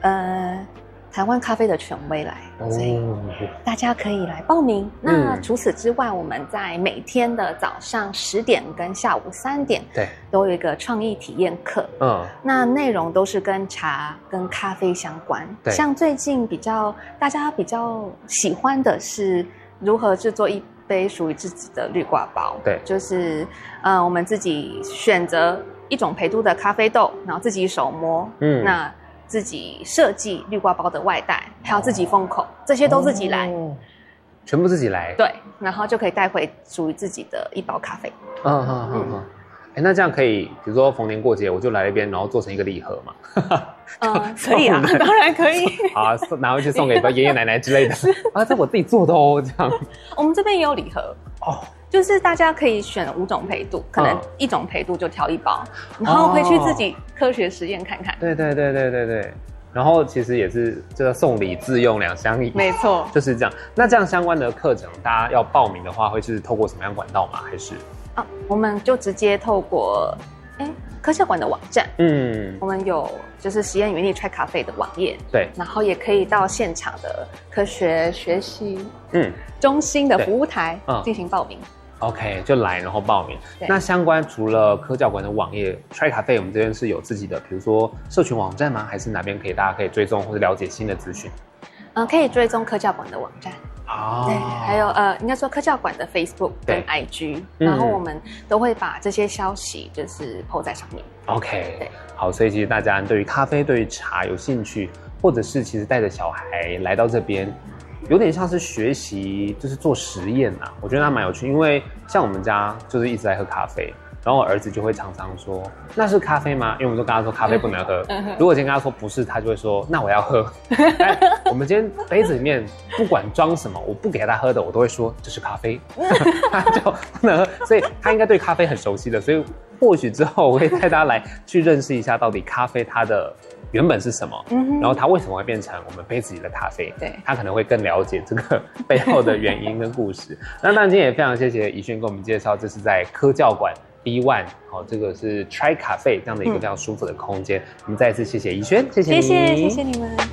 台湾咖啡的权威来，所以大家可以来报名。那除此之外，我们在每天的早上10点跟下午3点，对，都有一个创意体验课。那内容都是跟茶跟咖啡相关。像最近大家比较喜欢的是如何制作一杯属于自己的绿挂包。对，就是我们自己选择一种焙度的咖啡豆，然后自己手磨。那自己设计绿挂包的外带，还有自己封口，这些都自己来， 全部自己来。对， 然后就可以带回属于自己的一包咖啡。 那这样可以，比如说逢年过节，我就来一边，然后做成一个礼盒嘛。 可以啊，当然可以。 好，拿回去送给爷爷奶奶之类的。这我自己做的哦，这样。 我们这边也有礼盒就是大家可以选5种焙度，可能1种焙度就挑1包，然后回去自己科学实验看看。 对。然后其实也是这个送礼自用2相宜， 没错， 就是这样。那这样相关的课程，大家要报名的话，会是透过什么样管道吗？还是我们就直接透过科教馆的网站，我们有就是实验园艺 Try Cafe 的网页，对，然后也可以到现场的科学学习中心的服务台进行报名。 OK， 就来然后报名。那相关除了科教馆的网页 Try Cafe， 我们这边是有自己的，比如说社群网站吗？还是哪边大家可以追踪或者了解新的资讯？ 可以追踪科教馆的网站。对，还有应该说科教馆的 Facebook 跟 IG，然后我们都会把这些消息就是 po 在上面。OK， 对， 好，所以其实大家对于咖啡、对于茶有兴趣，或者是其实带着小孩来到这边，有点像是学习，就是做实验啊，我觉得它蛮有趣，因为像我们家就是一直在喝咖啡。然后我儿子就会常常说：“那是咖啡吗？”因为我们都跟他说咖啡不能喝。如果今天跟他说不是，他就会说：“那我要喝。”但我们今天杯子里面不管装什么，我不给他喝的，我都会说这是咖啡，他就不能喝。所以他应该对咖啡很熟悉的。所以或许之后我会带他来去认识一下，到底咖啡它的原本是什么，然后它为什么会变成我们杯子里的咖啡？对，他可能会更了解这个背后的原因跟故事。那当然今天也非常谢谢怡萱给我们介绍，这是在科教馆。B1，这个是 Try Cafe 这样的一个非常舒服的空间。我们再一次谢谢怡萱，谢谢你， 谢谢你们。